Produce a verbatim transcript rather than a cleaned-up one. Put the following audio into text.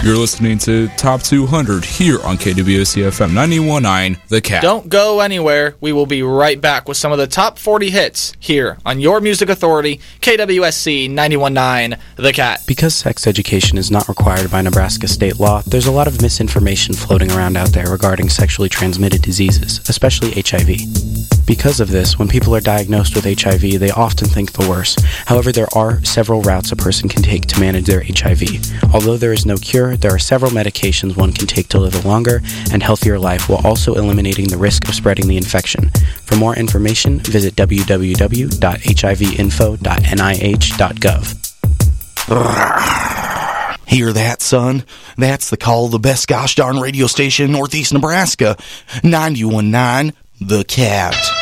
You're listening to Top two hundred here on K W O C F M ninety-one point nine, The Cat. Don't go anywhere. We will be right back with some of the top forty hits here on your music authority, K W S C ninety-one point nine, The Cat. Because sex education is not required by Nebraska state law, there's a lot of misinformation floating around out there regarding sexually transmitted diseases, especially H I V. Because of this, when people are diagnosed with H I V, they often think the worst. However, there are several routes a person can take to manage their H I V. Although there is no cure, there are several medications one can take to live a longer and healthier life while also eliminating the risk of spreading the infection. For more information, visit w w w dot h i v info dot n i h dot gov. Hear that, son? That's the call of the best gosh darn radio station in Northeast Nebraska. ninety-one point nine, The Cat.